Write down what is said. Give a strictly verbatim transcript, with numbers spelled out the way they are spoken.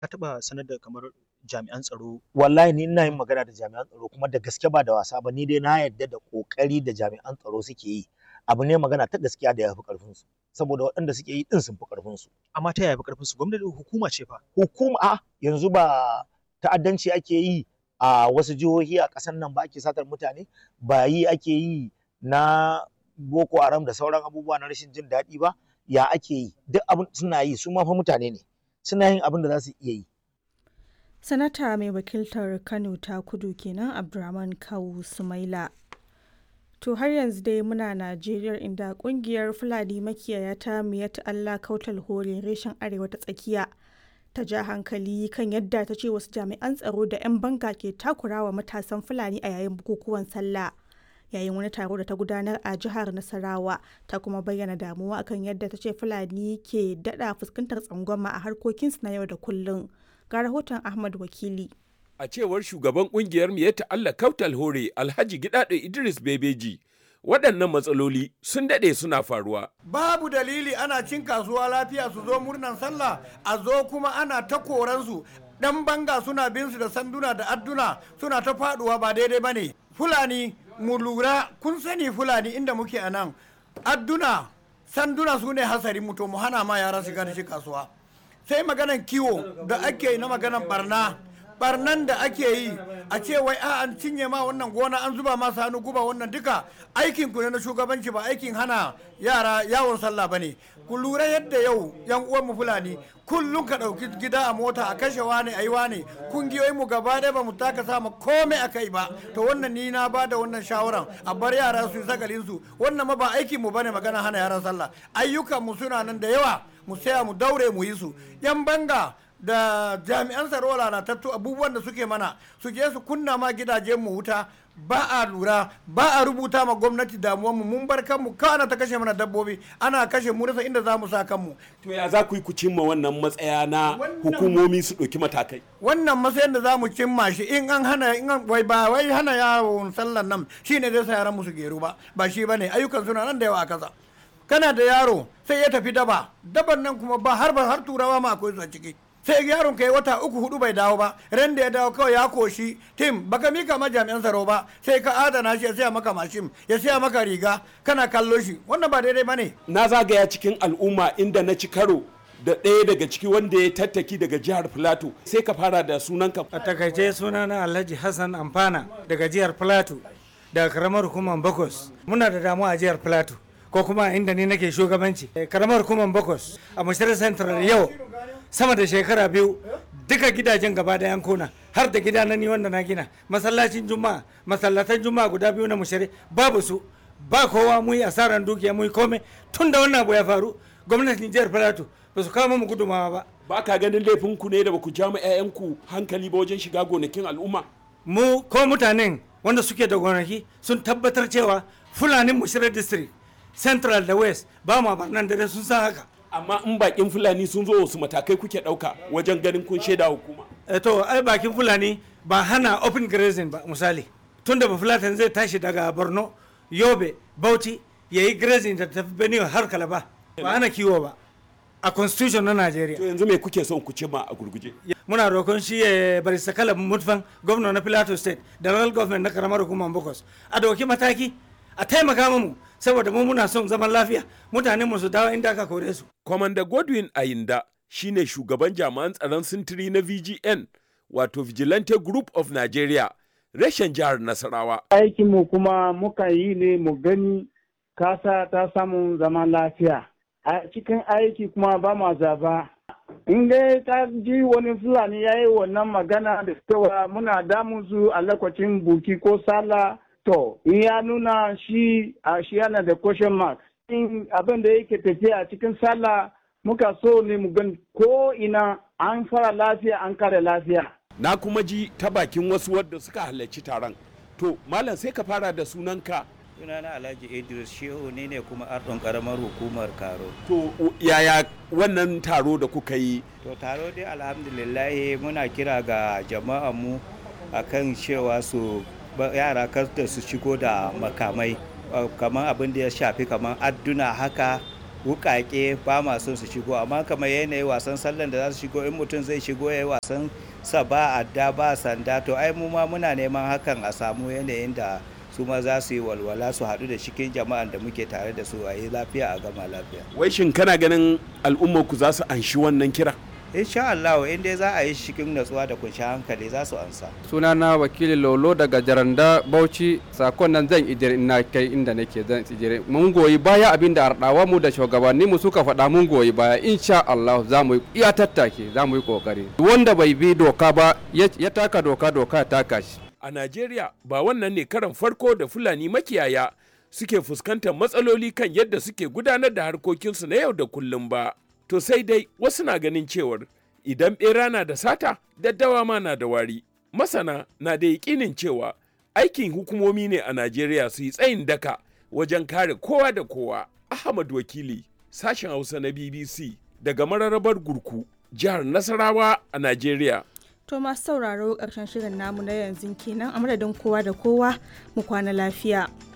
Ka taɓa sanar da kamar jami'an tsaro? Wallahi ni ina yin magana da jami'an tsaro kuma da gaske ba da wasa ba, ni dai na yarda da ƙoƙari da jami'an tsaro suke yi. Abu ne magana ta gaskiya da ya fi ƙarfin su, saboda waɗanda suke yi ɗin sun fi ƙarfin su. Amma ta yaya fi ƙarfin su? Gwamnati hukuma ce fa. Hukuma a yanzu ba ta'addanci ake yi a wasu jihohi a ƙasar nan ba, ake satar mutane, ba yi ake yi na Boko Haram da sauran abubuwa na rashin jin daɗi ba, ya ake yi? Duk abin suna yi, su ma fa mutane ne, suna yin abin da za su iya yi. Sanata mai wakiltar Kano ta Kudu kenan Abdurrahman Kawu Sumaila. To har yanzu dai muna Najeriya, inda kungiyar Fulani makiyaya ta Miyatta Allah Kautal Hore reshen Arewa ta Tsakiya ta ja hankali kan yadda ta ce wasu jami'an tsaro da 'yan banga ke takurawa matasan Fulani a yayin bukukuwan sallah. Yayin wani taro da ta gudanar a jihar Nasarawa, ta kuma bayyana damuwa akan yadda ta ce Fulani ke daɗa fuskantar tsangwama a harkokinsu na yau da kullum. Ga rahoton Ahmad Wakili. A cewar shugaban kungiyar Miyatta Allah Kautal Hore Alhaji Gidado Idris Bebeji, waɗannan matsaloli sun daɗe suna faruwa. Babu dalili ana cin kasuwa lafiya su zo murnan sallah, a zo kuma ana ta koransu. Ɗan banga suna bin su da sanduna da adduna suna ta faɗuwa, ba daidai ba ne. Fulani mu lura, kun sani Fulani inda muke a nan, adduna sanduna su ne hasarin mu, to mu hana ma yara shiga da shi kasuwa. Sai maganan kiwo da ake yi na maganan barna. barnan da ake yi a ce wai a an cinye ma wannan gona, an zuba ma sanu guba, wannan duka aikin ku ne na shugabanci, ba aikin hana yara yawon sallah bane. Ku lura yadda yau yan uwan mu Fulani kullum ka dauki gida a mota a kashe wani ayi wani, kungiyoyin mu gaba ɗaya ba mu taka sama komai akai ba. To wannan ni na bada wannan shawaran a bar yara su yi sagalin su, wannan ma ba aikin mu bane magana hana yaran sallah. Ayyukan mu suna nan da yawa, mu saya mu daure mu yi su. Yan banga da jami'an tsaro lalatattu abubuwan da suke mana, su je su kunna ma gidajen mu wuta, ba a lura, ba a rubuta ma gwamnati damuwar mu, mun bar kanmu kana ta kashe mana dabbobi, ana kashe mu rasa inda za mu sa kanmu. To ya za ku yi ku cimma wannan matsaya na hukumomi su ɗauki matakai? Wannan matsayin da za mu cimma shi in an hana, in an wai ba wai hana yawon sallan nan shine zai sa yaran mu su geru ba, ba shi bane. Ayyukan suna nan da yawa a kasa. Kana da yaro sai ya tafi daba, daban nan kuma ba har ba har turawa ma akwai su a ciki. Sai yaron kai wata uku hudu bai dawo ba, ran da ya dawo kawai ya koshi tim, baka mika ma jami'an tsaro ba, sai ka adana shi ya siya maka mashin, ya siya maka riga, kana kallo shi, wannan ba daidai bane. Na zagaya cikin al'umma inda na ci karo da ɗaya daga ciki wanda ya tattaki daga jihar Filato. Sai ka fara da sunanka. A takaice sunana Alhaji Hassan Amfana daga jihar Filato, daga karamar hukumar Bakos. Muna da damuwa a jihar Filato, ko kuma inda ni nake shugabanci karamar hukumar Bakos a Mashirar Central yau sama da shekara biyu duka gidajen gaba da yankuna, har da gida na ni wanda na gina, masallacin juma'a, masallatan juma'a guda biyu na Mushari babu su, ba kowa, mu yi asaran dukiya, mu yi komai. Tun da wannan abu ya faru, gwamnatin jihar Filato ba su kawo mu gudumawa ba. Ba ka ganin laifin ku ne da ba ku ja ma 'ya'yanku hankali ba wajen shiga gonakin al'umma? Mu ko mutanen wanda suke da gonaki sun tabbatar cewa Fulanin Mushari District Central da West ba ma barnan da sun san haka. Amma in bakin Fulani sun zo wasu matakai kuke ɗauka wajen ganin kun shaida hukuma? E to ai bakin Fulani ba hana open grazing ba. Misali tunda ba Fulatan zai tashi daga Borno, Yobe, Bauchi ya yi grazing da tafi Benue har Kalaba, ba hana kiwo ba a constitution na Najeriya. To yanzu me kuke son ku cimma a gurguje? Muna roƙon shi ya bari sakala mutfan gwamna na Plateau State da local government na karamar hukumar Bokos a dauki mataki a taimaka mu, saboda mu muna son zaman lafiya, mutanen mu su dawo inda aka kore su. Commander Godwin Ayinda shine shugaban jami'an tsaron sintiri na V G N, wato Vigilante Group of Nigeria, reshen jihar Nasarawa. Aikin mu kuma muka yi ne mu gani kasa ta samu zaman lafiya. A cikin aiki kuma ba ma zaba. In dai ka ji wani Fulani ya yi wannan magana da cewa muna damun su a lokacin buki ko sallah, to in ya nuna shi a shi yana da question mark. In abin da yake tafiya a cikin sallah muka so ne mu gan ko ina an fara lafiya an kare lafiya. Na kuma ji ta bakin wasu wadda suka halarci taron. To malam sai ka fara da sunanka. Sunana Alhaji Idris Shehu, ne ne kuma ardon karamar hukumar Karo. To yaya wannan taro da kuka yi? To taro dai alhamdulillah muna kira ga jama'an mu akan cewa su yara kar da su shigo da makamai, kamar abin da ya shafi kamar adduna haka wukake ba ma son su shigo, amma kamar yanayi wasan sallan da za su shigo, in mutum zai shigo ya yi wasan sa ba adda ba sanda, to ai mu ma muna neman hakan a samu yanayin da su ma za su yi walwala su haɗu da cikin jama'an da muke tare da su a yi lafiya a gama lafiya. Wai shin kana ganin al'ummar ku za su anshi wannan kira? Insha Allah in dai za a yi cikin natsuwa da kunshi hankali za su ansa. Sunana wakili Lolo daga Jaranda Bauchi, sakon nan zan ijire ina kai inda nake zan ijire. Mun goyi baya abin da ardawa mu da shugabanni mu suka faɗa, mun goyi baya insha Allah za mu iya tattake, za mu yi kokari. Wanda bai bi doka ba ya taka doka doka ya taka shi. A Najeriya ba wannan ne karan farko da Fulani makiyaya suke fuskantar matsaloli kan yadda suke gudanar da harkokinsu na yau da kullum ba. To sai dai wasu na ganin cewar idan ɓera na da sata, daddawa ma na da wari. Masana na da yaƙinin cewa aikin hukumomi ne a Najeriya su yi tsayin daka wajen kare kowa da kowa. Ahmad Wakili, sashen Hausa na B B C daga mararrabar Gurku, jihar Nasarawa a Najeriya. To masu sauraro ƙarshen shirin namu na yanzu kenan, a madadin kowa da kowa mu kwana lafiya.